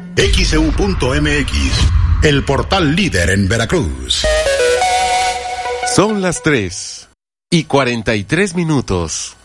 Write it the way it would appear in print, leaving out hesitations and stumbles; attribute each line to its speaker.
Speaker 1: XEU.mx, el portal líder en Veracruz.
Speaker 2: Son las 3:43.